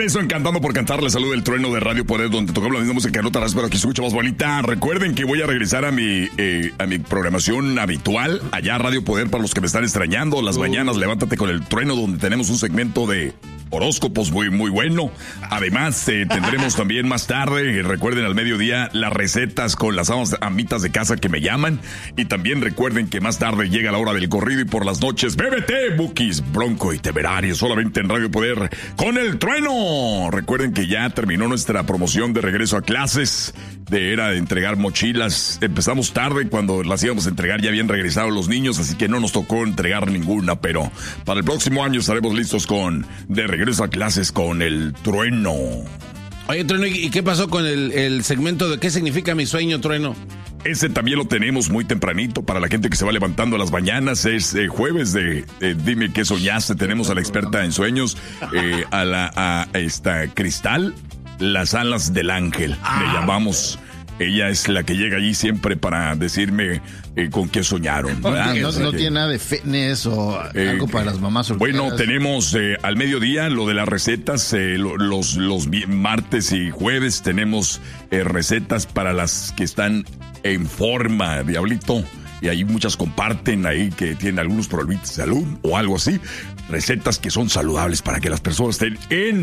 regreso en Cantando por Cantar. Les saluda el Trueno de Radio Poder, donde tocamos la misma música que no tardas, pero que se escucha más bonita. Recuerden que voy a regresar a mi programación habitual, allá a Radio Poder, para los que me están extrañando. Las mañanas, levántate con el Trueno, donde tenemos un segmento de horóscopos muy, muy bueno. Además, tendremos también más tarde, recuerden, al mediodía, las recetas con las amitas de casa que me llaman. Y también recuerden que más tarde llega la hora del corrido, y por las noches, bébete, Bukis, Bronco y Temerario, solamente en Radio Poder con el Trueno. Recuerden que ya terminó nuestra promoción de regreso a clases, era de entregar mochilas. Empezamos tarde, cuando las íbamos a entregar ya habían regresado los niños, así que no nos tocó entregar ninguna, pero para el próximo año estaremos listos de regreso a clases con el Trueno. Oye, Trueno, ¿y qué pasó con el segmento de qué significa mi sueño, Trueno? Ese también lo tenemos muy tempranito para la gente que se va levantando a las mañanas. Es jueves de Dime qué soñaste. Tenemos a la experta en sueños, a esta Cristal, las alas del ángel, le llamamos. Ella es la que llega allí siempre para decirme con qué soñaron. No tiene nada de fitness o algo para las mamás solteras. Bueno, tenemos al mediodía lo de las recetas. Los martes y jueves tenemos recetas para las que están en forma, Diablito. Y ahí muchas comparten ahí que tienen algunos problemas de salud o algo así. Recetas que son saludables para que las personas estén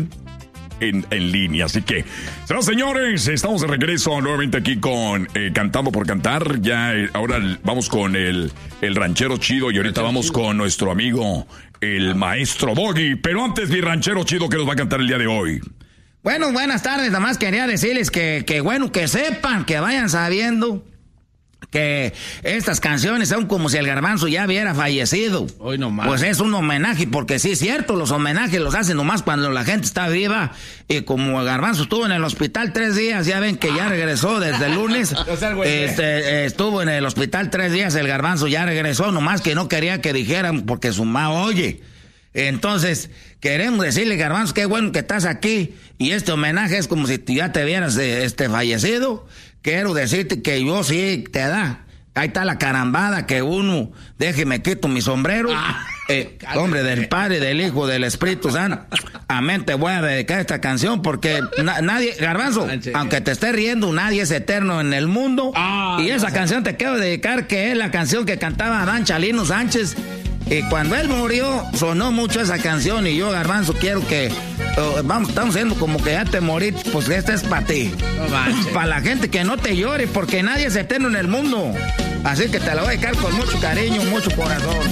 en línea. Así que, señores, estamos de regreso nuevamente aquí con Cantando por Cantar. Ya ahora vamos con el ranchero chido, y ahorita vamos con nuestro amigo el maestro Doggy. Pero antes, mi ranchero chido, que nos va a cantar el día de hoy. Bueno, buenas tardes. Nada más quería decirles que bueno, que sepan, que vayan sabiendo que estas canciones son como si el Garbanzo ya hubiera fallecido. Hoy nomás. Pues es un homenaje, porque sí es cierto, los homenajes los hacen nomás cuando la gente está viva. Y como el Garbanzo estuvo en el hospital 3 días, ya ven que ya regresó desde el lunes. Estuvo en el hospital 3 días, el Garbanzo ya regresó, nomás que no quería que dijeran porque su mamá oye. Entonces, queremos decirle, Garbanzo, qué bueno que estás aquí, y este homenaje es como si ya te vieras fallecido. Quiero decirte que yo sí te da. Ahí está la carambada que uno, déjeme quito mi sombrero. Hombre del Padre, del Hijo, del Espíritu Santo. Amén, te voy a dedicar esta canción porque nadie, Garbanzo, aunque te estés riendo, nadie es eterno en el mundo. Y esa canción te quiero dedicar, que es la canción que cantaba Adán Chalino Sánchez. Y cuando él murió, sonó mucho esa canción, y yo, Garbanzo, quiero que... estamos haciendo como que ya te morí, pues esta es para ti. Para la gente que no te llore, porque nadie es eterno en el mundo. Así que te la voy a dedicar con mucho cariño, mucho corazón.